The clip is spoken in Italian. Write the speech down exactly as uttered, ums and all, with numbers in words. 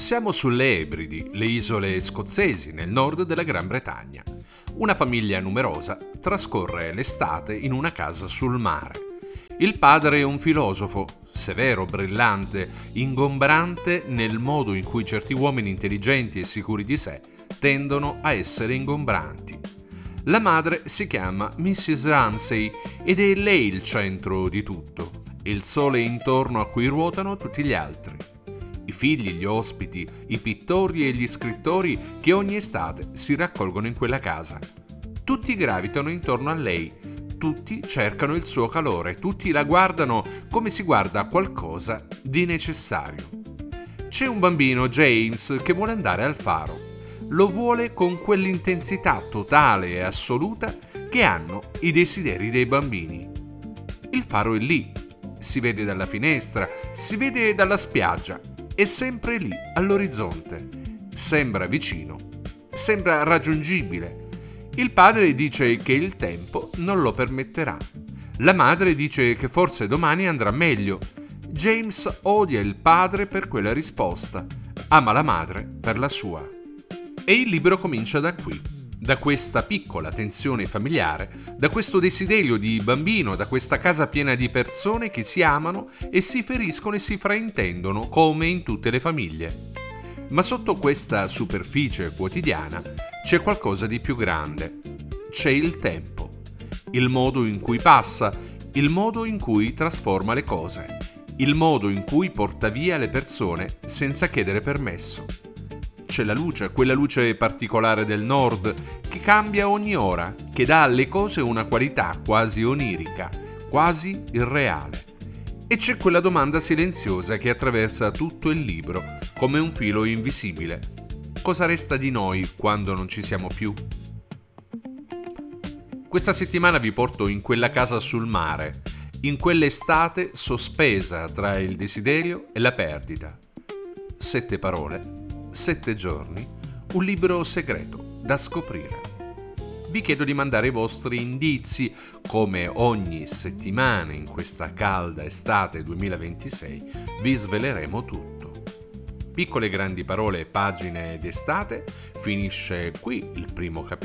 Siamo sulle Ebridi, le isole scozzesi nel nord della Gran Bretagna. Una famiglia numerosa trascorre l'estate in una casa sul mare. Il padre è un filosofo, severo, brillante, ingombrante nel modo in cui certi uomini intelligenti e sicuri di sé tendono a essere ingombranti. La madre si chiama missus Ramsay ed è lei il centro di tutto, il sole intorno a cui ruotano tutti gli altri. I figli, gli ospiti, i pittori e gli scrittori che ogni estate si raccolgono in quella casa. Tutti gravitano intorno a lei, tutti cercano il suo calore, tutti la guardano come si guarda qualcosa di necessario. C'è un bambino, James, che vuole andare al faro. Lo vuole con quell'intensità totale e assoluta che hanno i desideri dei bambini. Il faro è lì, si vede dalla finestra, si vede dalla spiaggia, è sempre lì, all'orizzonte. Sembra vicino, sembra raggiungibile. Il padre dice che il tempo non lo permetterà. La madre dice che forse domani andrà meglio. James odia il padre per quella risposta, ama la madre per la sua. E il libro comincia da qui, da questa piccola tensione familiare, da questo desiderio di bambino, da questa casa piena di persone che si amano e si feriscono e si fraintendono come in tutte le famiglie. Ma sotto questa superficie quotidiana c'è qualcosa di più grande. C'è il tempo, il modo in cui passa, il modo in cui trasforma le cose, il modo in cui porta via le persone senza chiedere permesso. C'è la luce, quella luce particolare del nord, che cambia ogni ora, che dà alle cose una qualità quasi onirica, quasi irreale. E c'è quella domanda silenziosa che attraversa tutto il libro, come un filo invisibile. Cosa resta di noi quando non ci siamo più? Questa settimana vi porto in quella casa sul mare, in quell'estate sospesa tra il desiderio e la perdita. Sette parole. Sette giorni, un libro segreto da scoprire. Vi chiedo di mandare i vostri indizi, come ogni settimana in questa calda estate duemilaventisei vi sveleremo tutto. Piccole e grandi parole, pagine d'estate, finisce qui il primo capitolo.